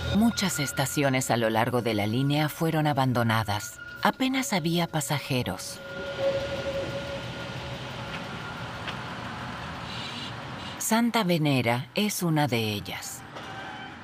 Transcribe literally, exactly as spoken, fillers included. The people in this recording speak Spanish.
Muchas estaciones a lo largo de la línea fueron abandonadas. Apenas había pasajeros. Santa Venera es una de ellas.